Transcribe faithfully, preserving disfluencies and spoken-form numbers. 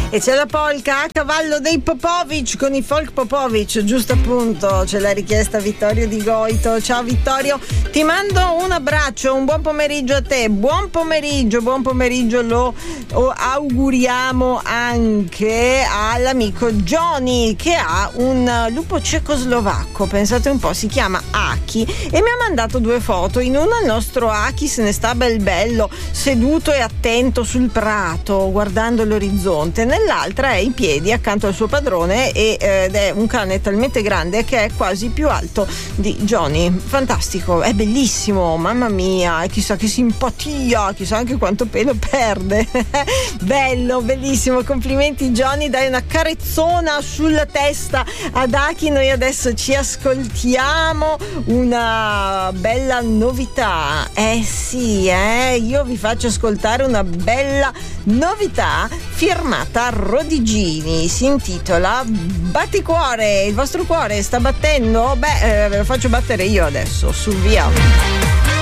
E c'è la polka a cavallo dei Popovic con i folk Popovic, giusto appunto, c'è la richiesta Vittorio di Goito. Ciao Vittorio, ti mando un abbraccio, un buon pomeriggio a te, buon pomeriggio, buon pomeriggio lo auguriamo anche all'amico Johnny che ha un lupo cecoslovacco, pensate un po', si chiama Aki e mi ha mandato due foto. In una il nostro Aki se ne sta bel bello seduto e attento sul prato guardando l'orizzonte, nell'altra è in piedi accanto al suo padrone e, ed è un cane talmente grande che è quasi più alto di Johnny. Fantastico, è bellissimo, mamma mia, chissà che simpatia, chissà anche quanto pelo perde. Bello, bellissimo, complimenti Johnny, dai una carezzona sulla testa ad Aki. Noi adesso ci ascoltiamo una bella novità, eh sì, eh io vi faccio ascoltare una bella novità firmata Rodigini, si intitola Batticuore. Il vostro cuore sta battendo? Beh, eh, ve lo faccio battere io adesso, su, via.